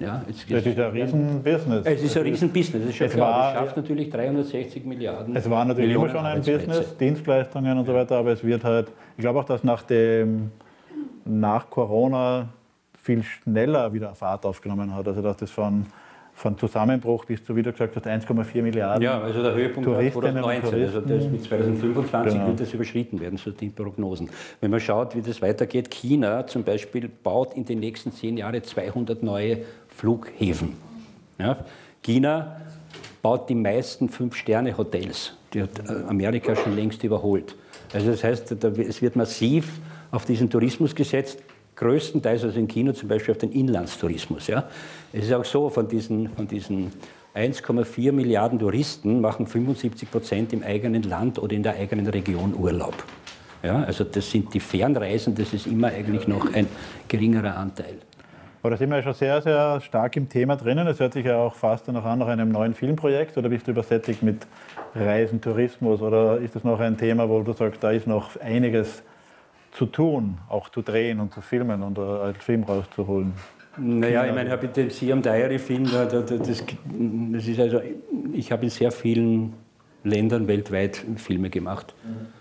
Ja, das ist ein Riesenbusiness. Es ist ein Riesenbusiness, das ist schon klar. Das schafft natürlich 360 Milliarden. Es war natürlich immer schon ein Business, Dienstleistungen und so weiter, aber es wird halt, ich glaube auch, dass nach Corona viel schneller wieder Fahrt aufgenommen hat. Also dass das von Zusammenbruch bis zu, wie du gesagt hast, 1,4 Milliarden. Ja, also der Höhepunkt war 2019. Also das mit 2025 wird das überschritten werden, so die Prognosen. Wenn man schaut, wie das weitergeht, China zum Beispiel baut in den nächsten 10 Jahren 200 neue Flughäfen. Ja? China baut die meisten 5-Sterne-Hotels. Die hat Amerika schon längst überholt. Also das heißt, es wird massiv auf diesen Tourismus gesetzt, größtenteils, also in China zum Beispiel, auf den Inlandstourismus. Ja. Es ist auch so, von diesen 1,4 Milliarden Touristen machen 75% im eigenen Land oder in der eigenen Region Urlaub. Ja, also das sind die Fernreisen, das ist immer eigentlich noch ein geringerer Anteil. Aber da sind wir ja schon sehr, sehr stark im Thema drinnen. Es hört sich ja auch fast danach an nach einem neuen Filmprojekt. Oder bist du übersättigt mit Reisen, Tourismus? Oder ist das noch ein Thema, wo du sagst, da ist noch einiges zu tun, auch zu drehen und zu filmen und einen Film rauszuholen? Naja, ich meine, ich habe den Siam Diary-Film, das ist also, ich habe in sehr vielen Ländern weltweit Filme gemacht.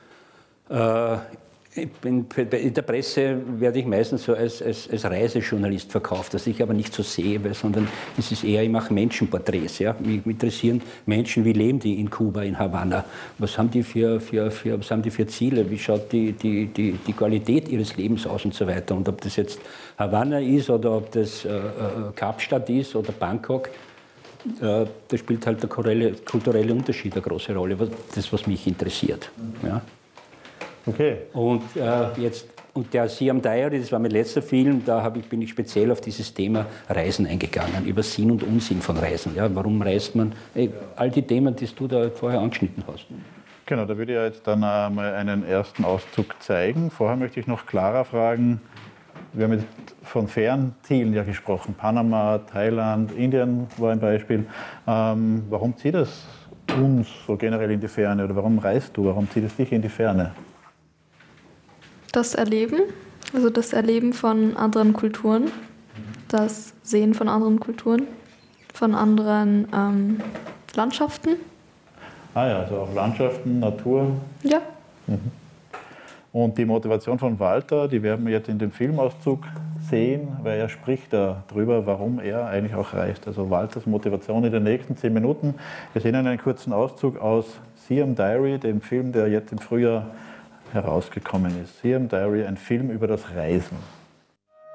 In der Presse werde ich meistens so als Reisejournalist verkauft, was ich aber nicht so sehe, sondern es ist eher, ich mache Menschenporträts. Ja? Mich interessieren Menschen, wie leben die in Kuba, in Havanna? Was haben die für Ziele? Wie schaut die Qualität ihres Lebens aus und so weiter? Und ob das jetzt Havanna ist oder ob das Kapstadt ist oder Bangkok, da spielt halt der kulturelle Unterschied eine große Rolle. Das, was mich interessiert. Ja? Okay. Und der Siam Diary, das war mein letzter Film, da bin ich speziell auf dieses Thema Reisen eingegangen, über Sinn und Unsinn von Reisen. Ja, warum reist man? All die Themen, die du da vorher angeschnitten hast. Genau, da würde ich jetzt dann mal einen ersten Auszug zeigen. Vorher möchte ich noch Clara fragen, wir haben jetzt von Fernzielen ja gesprochen, Panama, Thailand, Indien war ein Beispiel. Warum zieht es uns so generell in die Ferne oder warum reist du, warum zieht es dich in die Ferne? Das Erleben, also das Erleben von anderen Kulturen, das Sehen von anderen Kulturen, von anderen Landschaften. Ah ja, also auch Landschaften, Natur. Ja. Mhm. Und die Motivation von Walter, die werden wir jetzt in dem Filmauszug sehen, weil er spricht darüber, warum er eigentlich auch reist. Also Walters Motivation in den nächsten 10 Minuten. Wir sehen einen kurzen Auszug aus Siam Diary, dem Film, der jetzt im Frühjahr herausgekommen ist. Siam Diary, ein Film über das Reisen.